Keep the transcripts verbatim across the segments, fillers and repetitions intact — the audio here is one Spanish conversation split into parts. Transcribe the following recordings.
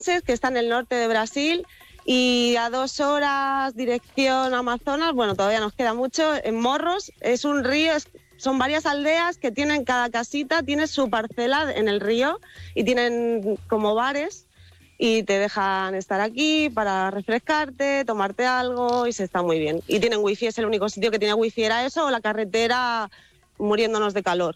que está en el norte de Brasil, y a dos horas dirección Amazonas, bueno, todavía nos queda mucho, en Morros. Es un río, es, son varias aldeas que tienen, cada casita tiene su parcela en el río y tienen como bares y te dejan estar aquí para refrescarte, tomarte algo y se está muy bien. Y tienen wifi, es el único sitio que tiene wifi, era eso, o la carretera muriéndonos de calor.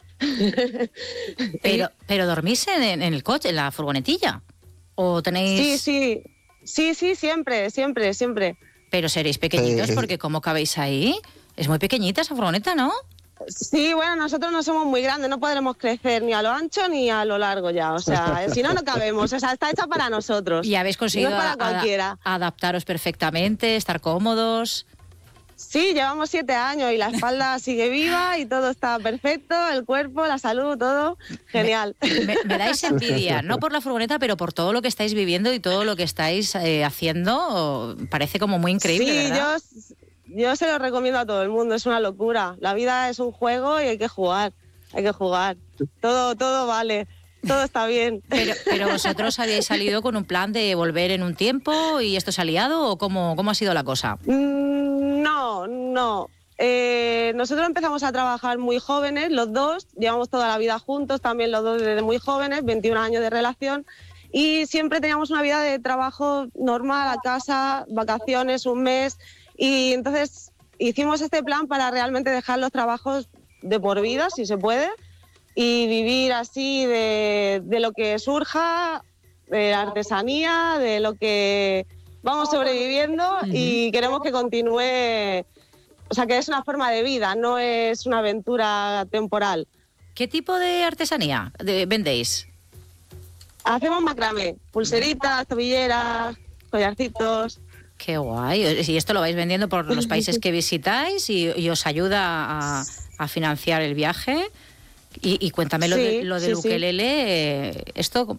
Pero, pero ¿dormís en, en el coche, en la furgonetilla? ¿O tenéis...? Sí, sí, sí, sí, siempre, siempre, siempre. Pero seréis pequeñitos, porque ¿cómo cabéis ahí? Es muy pequeñita esa furgoneta, ¿no? Sí, bueno, nosotros no somos muy grandes, no podremos crecer ni a lo ancho ni a lo largo ya, o sea, si no, no cabemos, o sea, está hecha para nosotros. ¿Y habéis conseguido no es para cualquiera. Ad- adaptaros perfectamente, estar cómodos? Sí, llevamos siete años y la espalda sigue viva y todo está perfecto, el cuerpo, la salud, todo genial. Me, me, me dais envidia, no por la furgoneta, pero por todo lo que estáis viviendo y todo lo que estáis eh, haciendo, parece como muy increíble, sí, ¿verdad? Yo... Yo se lo recomiendo a todo el mundo, es una locura. La vida es un juego y hay que jugar, hay que jugar. Todo, todo vale, todo está bien. Pero, pero vosotros habíais salido con un plan de volver en un tiempo y esto se ha liado, ¿o cómo, cómo ha sido la cosa? Mm, no, no. Eh, nosotros empezamos a trabajar muy jóvenes, los dos, llevamos toda la vida juntos, también los dos desde muy jóvenes, veintiún años de relación, y siempre teníamos una vida de trabajo normal, a casa, vacaciones, un mes. Y entonces hicimos este plan para realmente dejar los trabajos de por vida, si se puede, y vivir así de, de lo que surja, de la artesanía, de lo que vamos sobreviviendo, uh-huh. Y queremos que continúe, o sea, que es una forma de vida, no es una aventura temporal. ¿Qué tipo de artesanía vendéis? Hacemos macramé, pulseritas, tobilleras, collarcitos... Qué guay. Y esto lo vais vendiendo por los países que visitáis y, y os ayuda a, a financiar el viaje. Y, y cuéntame lo, sí, de, lo del sí, ukelele. Sí. Esto...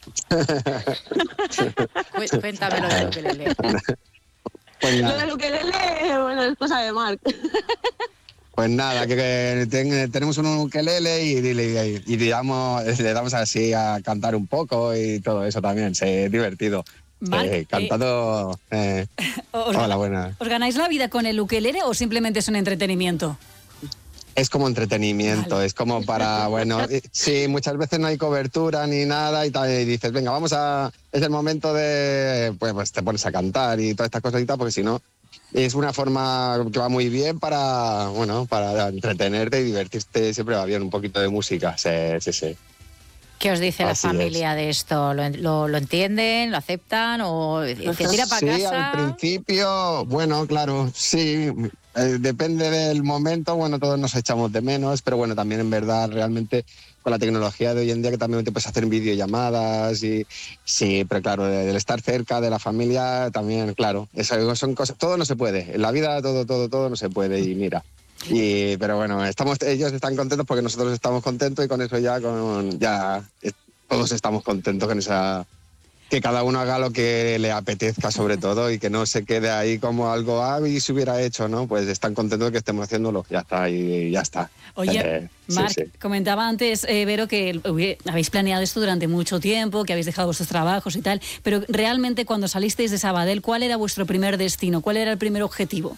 Cuéntame lo del ukelele. Pues lo del ukelele, bueno, es cosa de Marc. Pues nada, que, que ten, tenemos un ukelele y, y, y, y digamos, le damos así a cantar un poco y todo eso también, sí, es divertido. Marc, eh, cantando... Eh, eh, os, hola, buena. ¿Os ganáis la vida con el ukelele o simplemente es un entretenimiento? Es como entretenimiento, vale. Es como para, bueno, sí, muchas veces no hay cobertura ni nada y, tal, y dices, venga, vamos a... Es el momento de... Pues, pues te pones a cantar y todas estas cositas, porque si no, es una forma que va muy bien para, bueno, para entretenerte y divertirte, siempre va bien un poquito de música, sí, sí, sí. ¿Qué os dice Así la familia es. de esto? ¿Lo, lo, ¿Lo entienden? ¿Lo aceptan? ¿O se tira para sí, casa? Sí, al principio, bueno, claro, sí. Eh, depende del momento, bueno, todos nos echamos de menos, pero bueno, también en verdad, realmente, con la tecnología de hoy en día, que también te puedes hacer videollamadas y sí, pero claro, del estar cerca de la familia, también, claro, eso son cosas, todo no se puede. En la vida todo, todo, todo no se puede y mira. Y, pero bueno, estamos, ellos están contentos porque nosotros estamos contentos y con eso ya, con, ya todos estamos contentos con esa, que cada uno haga lo que le apetezca sobre todo y que no se quede ahí como algo, ah, y se hubiera hecho, ¿no? Pues están contentos de que estemos haciéndolo, ya está, y ya está. Oye, eh, Marc, sí, sí. comentaba antes, eh, Vero, que habéis planeado esto durante mucho tiempo, que habéis dejado vuestros trabajos y tal, pero realmente cuando salisteis de Sabadell, ¿cuál era vuestro primer destino? ¿Cuál era el primer objetivo?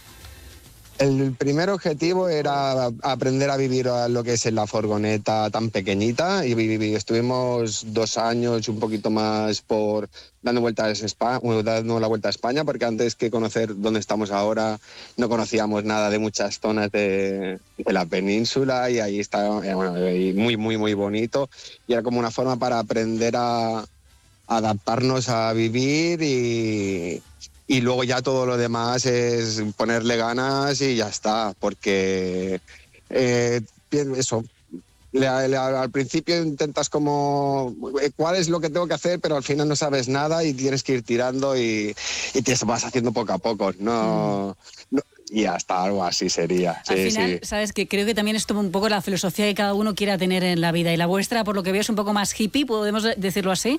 El primer objetivo era aprender a vivir a lo que es en la furgoneta tan pequeñita y, y, y estuvimos dos años, un poquito más, por dando vueltas a España, dando la vuelta a España, porque antes que conocer dónde estamos ahora no conocíamos nada de muchas zonas de, de la península y ahí está, bueno, muy, muy, muy bonito y era como una forma para aprender a adaptarnos a vivir y... Y luego ya todo lo demás es ponerle ganas y ya está, porque eh, eso, le, le, al principio intentas como, ¿cuál es lo que tengo que hacer? Pero al final no sabes nada y tienes que ir tirando y, y te vas haciendo poco a poco, no... Mm. no y hasta algo así sería. Al sí, final, sí. sabes que creo que también es un poco la filosofía que cada uno quiera tener en la vida y la vuestra, por lo que veo, es un poco más hippie, ¿podemos decirlo así?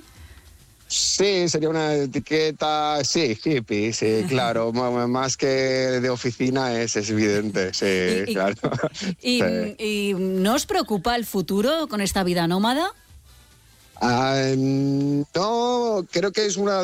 Sí, sería una etiqueta, sí, hippie, sí, claro, más que de oficina es, es evidente, sí, y, claro. Y, sí. ¿Y no os preocupa el futuro con esta vida nómada? Uh, no, creo que es una